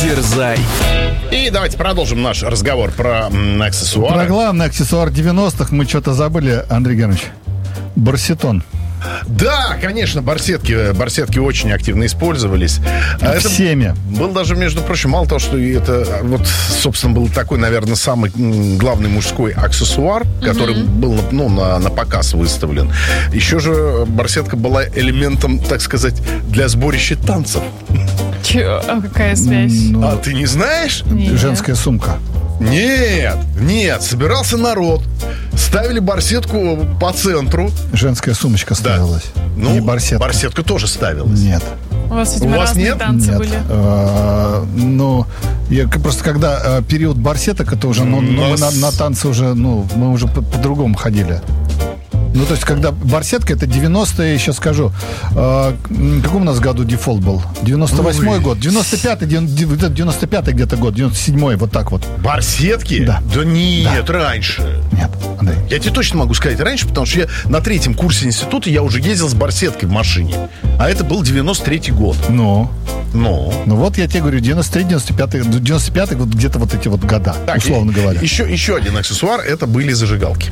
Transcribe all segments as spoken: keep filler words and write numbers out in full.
Дерзай. И давайте продолжим наш разговор про м, аксессуары. Про главный аксессуар девяностых мы что-то забыли, Андрей Германович. Барсетон. Да, конечно, барсетки, барсетки очень активно использовались. Это Всеми. Был даже, между прочим, мало того, что это, вот, собственно, был такой, наверное, самый главный мужской аксессуар, который mm-hmm. был, ну, на, на показ выставлен. Еще же барсетка была элементом, так сказать, для сборища танцев. Че? А какая связь? Ну, а ты не знаешь? Нет. Женская сумка. Нет, нет, собирался народ, ставили барсетку по центру. Женская сумочка ставилась. Да. Ну, не барсетка. Барсетка тоже ставилась. Нет. У вас, видимо, У вас разные нет? танцы Нет. были. А, ну, я к- просто когда а, период барсеток, это уже, ну, ну, мы на, на танцы уже, ну, мы уже по- по-другому ходили. Ну, то есть, когда барсетка, это девяностые, сейчас скажу, э, в каком у нас году дефолт был? девяносто восьмой Ой. год, девяносто пятый, девяносто пятый где-то год, девяносто седьмой, вот так вот. Барсетки? Да. Да нет, раньше. Нет, Андрей. Я тебе точно могу сказать раньше, потому что я на третьем курсе института я уже ездил с барсеткой в машине. А это был девяносто третий год. Ну, Ну. ну вот я тебе говорю, девяносто третий, девяносто пятый, девяносто пятый, вот где-то вот эти вот года, Так, условно и- говоря. Еще, еще один аксессуар, это были зажигалки.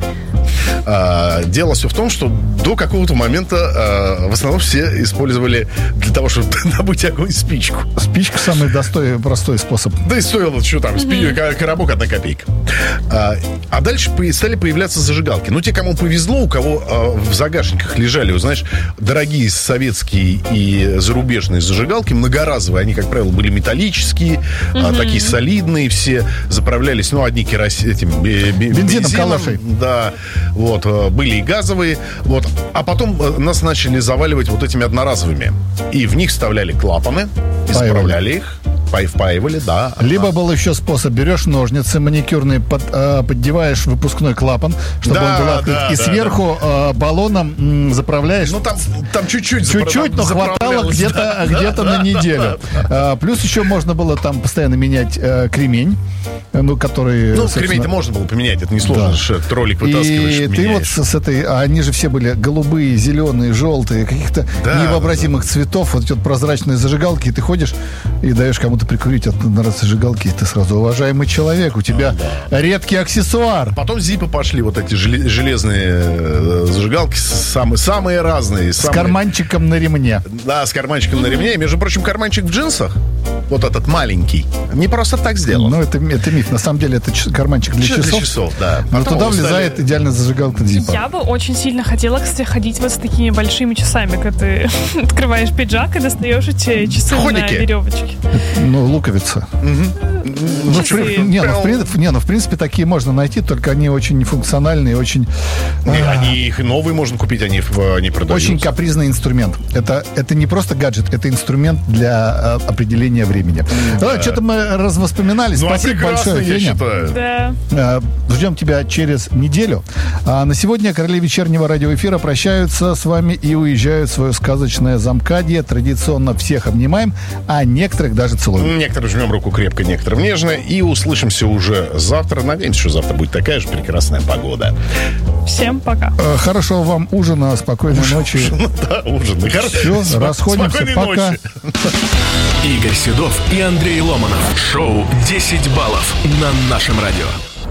А, дело все в том, что до какого-то момента а, в основном все использовали для того, чтобы добыть огонь, спичку. Спичка самый достой, простой способ. Да и стоило, что там, спи- ко- коробок одна копейка. А, а дальше по- стали появляться зажигалки. Ну, те, кому повезло, у кого а, в загашниках лежали, вот, знаешь, дорогие советские и зарубежные зажигалки, многоразовые, они, как правило, были металлические, а, такие солидные все, заправлялись, ну, одни керос... этим, бе- бе- Бензином, калошей. Да, вот, а, были и газовые, вот. А потом а, нас начали заваливать вот этими одноразовыми. И в них вставляли клапаны, и Впаивали. заправляли их. Пай- Впаивали, да. Либо ага. был еще способ, берешь ножницы маникюрные, под, э, поддеваешь выпускной клапан, чтобы Да, он был открыт, да, и да, сверху э, баллоном м, заправляешь. Ну, там, там чуть-чуть Чуть-чуть, но хватало заправлялось, где-то, да, где-то да, на неделю. А, плюс еще можно было там постоянно менять э, кремень, э, ну, который... Ну, собственно, кремень-то можно было поменять, это несложно, Да. что троллик вытаскиваешь, и ты вот меняешь. с, с этой, а они же все были голубые, зеленые, желтые, каких-то Да, невообразимых цветов, вот эти вот прозрачные зажигалки, и ты ходишь и даешь кому-то прикурить от раз зажигалки, и ты сразу уважаемый человек, у тебя редкий аксессуар. Потом зипы пошли, вот эти желе- железные э, зажигалки, самые, самые разные. С самые- карманчиком на ремне. Да, с карманчиком на ремне. И, между прочим, карманчик в джинсах, вот этот маленький, не просто так сделан. Ну, это, это миф. На самом деле, это ч- карманчик для Для часов. часов, да. Но Потом туда его влезает стали- идеально зажигалка Зипа. Я бы очень сильно хотела, кстати, ходить вот с такими большими часами, когда ты открываешь пиджак и достаешь эти часы Ходики. на веревочке. Ну, луковица. Ну, в, при- Часы. не, ну, в, при- не, ну, в принципе, такие можно найти, только они очень нефункциональные, очень, Не, а, Они их и новые можно купить, они, в- они продаются. очень капризный инструмент. Это, это не просто гаджет, это инструмент для а, определения времени. Давай, что-то мы развоспоминались. Ну, а Спасибо прекрасно, большое, я Феня. считаю. Да. Э, Ждем тебя через неделю. А на сегодня короли вечернего радиоэфира прощаются с вами и уезжают в свое сказочное замкадье. Традиционно всех обнимаем, а некоторых даже целуем. Некоторым жмем руку крепко, некоторым нежно. И услышимся уже завтра. Надеемся, что завтра будет такая же прекрасная погода. Всем пока. Э, Хорошего вам ужина, спокойной ночи. Ну да, ужин. Все, расходимся. Спокойной Пока. ночи. Игорь Седов и Андрей Ломанов. Шоу десять баллов на нашем радио.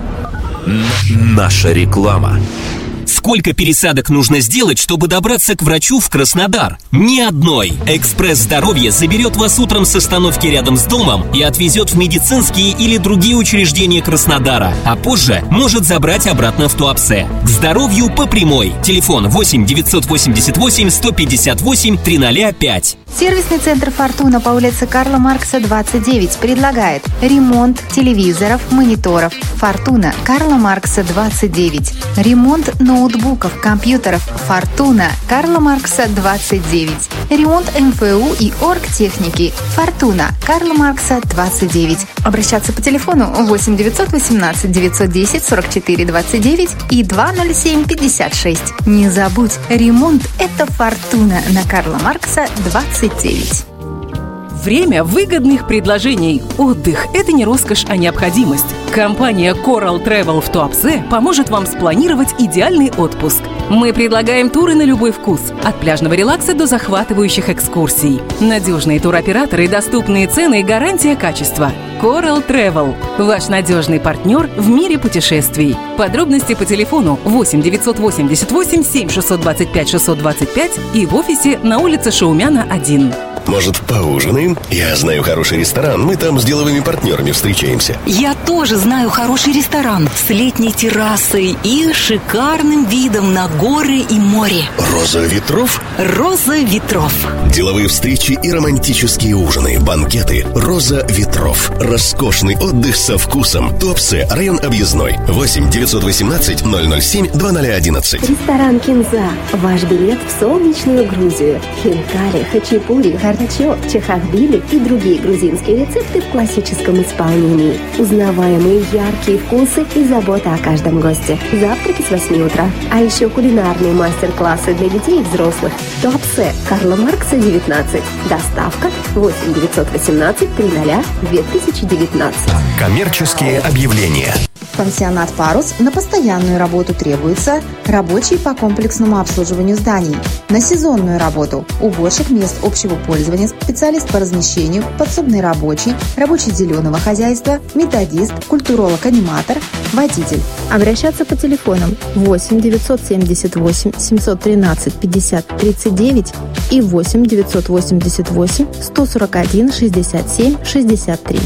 Наша реклама. Сколько пересадок нужно сделать, чтобы добраться к врачу в Краснодар? Ни одной. «Экспресс Здоровья» заберет вас утром с остановки рядом с домом и отвезет в медицинские или другие учреждения Краснодара, а позже может забрать обратно в Туапсе. К здоровью по прямой. Телефон восемь девятьсот восемьдесят восемь сто пятьдесят восемь триста пять. Сервисный центр «Фортуна» по улице Карла Маркса, двадцать девять предлагает ремонт телевизоров, мониторов. «Фортуна», Карла Маркса, двадцать девять. Ремонт ноутбуков, компьютеров. «Фортуна», Карла Маркса, двадцать девять. Ремонт эм эф у и оргтехники. «Фортуна», Карла Маркса, двадцать девять. Обращаться по телефону восемь девятьсот восемнадцать девятьсот десять сорок четыре двадцать девять и два ноль семь пятьдесят шесть. Не забудь, ремонт – это «Фортуна» на Карла Маркса, двадцать девять. Время выгодных предложений. Отдых – это не роскошь, а необходимость. Компания Coral Travel в Туапсе поможет вам спланировать идеальный отпуск. Мы предлагаем туры на любой вкус, от пляжного релакса до захватывающих экскурсий. Надежные туроператоры, доступные цены и гарантия качества. Coral Travel – ваш надежный партнер в мире путешествий. Подробности по телефону восемь девятьсот восемьдесят восемь семь шестьсот двадцать пять шестьсот двадцать пять и в офисе на улице Шаумяна, один. Может, поужинаем? Я знаю хороший ресторан, мы там с деловыми партнерами встречаемся. Я тоже знаю хороший ресторан с летней террасой и шикарным видом на горы и море. Роза ветров? Роза ветров. Деловые встречи и романтические ужины, банкеты. Роза ветров. Роскошный отдых со вкусом. Туапсе, район Объездной. восемь девятьсот восемнадцать ноль ноль семь двадцать ноль одиннадцать. Ресторан Кинза. Ваш билет в солнечную Грузию. Хинкали, хачапури, харчо, чахахбили и другие грузинские рецепты в классическом исполнении. Узнаваемые яркие вкусы и забота о каждом госте. Завтраки с восьми утра. А еще кулинарные мастер-классы для детей и взрослых. Туапсе, Карла Маркса, девятнадцать. Доставка восемь девятьсот восемнадцать тридцать две тысячи девятнадцать. Коммерческие объявления. Пансионат «Парус» на постоянную работу требуется рабочий по комплексному обслуживанию зданий. На сезонную работу – уборщик мест общего пользования, специалист по размещению, подсобный рабочий, рабочий зеленого хозяйства, методист, культуролог-аниматор, водитель. Обращаться по телефонам восемь девятьсот семьдесят восемь семьсот тринадцать пятьдесят тридцать девять и восемь девятьсот восемьдесят восемь сто сорок один шестьдесят семь шестьдесят три.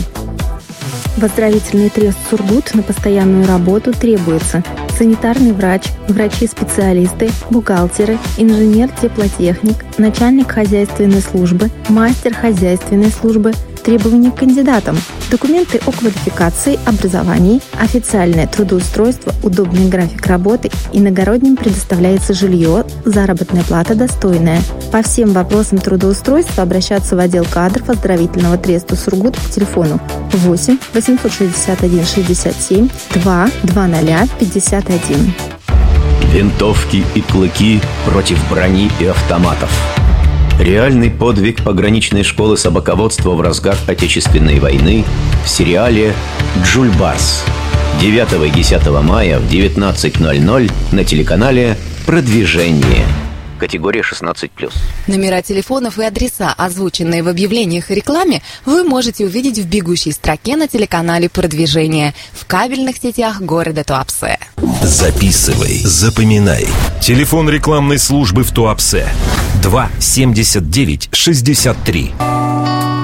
В оздоровительный трест «Сургут» на постоянную работу требуется санитарный врач, врачи-специалисты, бухгалтеры, инженер-теплотехник, начальник хозяйственной службы, мастер хозяйственной службы. Требования к кандидатам: документы о квалификации, образовании, официальное трудоустройство, удобный график работы, иногородним предоставляется жилье, заработная плата достойная. По всем вопросам трудоустройства обращаться в отдел кадров оздоровительного треста «Сургут» по телефону восемь восемьсот шестьдесят один шестьдесят семь два двадцать пятьдесят один. Винтовки и клыки против брони и автоматов. Реальный подвиг пограничной школы собаководства в разгар Отечественной войны в сериале «Джульбарс». девятого и десятого мая в девятнадцать ноль ноль на телеканале «Продвижение». Категория шестнадцать плюс. Номера телефонов и адреса, озвученные в объявлениях и рекламе, вы можете увидеть в бегущей строке на телеканале «Продвижение» в кабельных сетях города Туапсе. Записывай, запоминай. Телефон рекламной службы в Туапсе два семьдесят девять шестьдесят три.